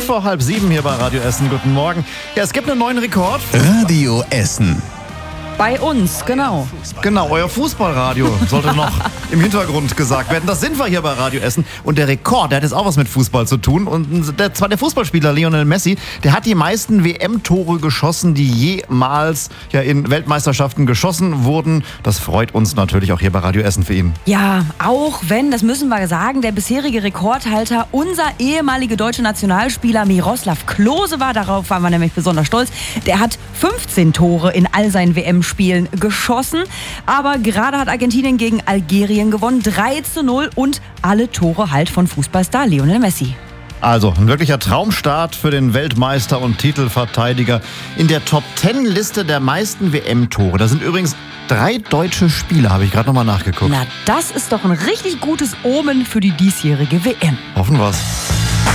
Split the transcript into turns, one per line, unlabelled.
6:05 hier bei Radio Essen. Guten Morgen. Ja, es gibt einen neuen Rekord.
Radio Essen.
Bei uns, genau.
Genau, euer Fußballradio sollte noch im Hintergrund gesagt werden. Das sind wir hier bei Radio Essen. Und der Rekord, der hat jetzt auch was mit Fußball zu tun. Und zwar der Fußballspieler Lionel Messi, der hat die meisten WM-Tore geschossen, die jemals in Weltmeisterschaften geschossen wurden. Das freut uns natürlich auch hier bei Radio Essen für ihn.
Ja, auch wenn, das müssen wir sagen, der bisherige Rekordhalter unser ehemaliger deutscher Nationalspieler Miroslav Klose war. Darauf waren wir nämlich besonders stolz. Der hat 15 Tore in all seinen WM-Spielen geschossen. Aber gerade hat Argentinien gegen Algerien gewonnen. 3:0 und alle Tore halt von Fußballstar Lionel Messi.
Also ein wirklicher Traumstart für den Weltmeister und Titelverteidiger in der Top-10-Liste der meisten WM-Tore. Da sind übrigens 3 deutsche Spieler, habe ich gerade nochmal nachgeguckt.
Na, das ist doch ein richtig gutes Omen für die diesjährige WM.
Hoffen wir's.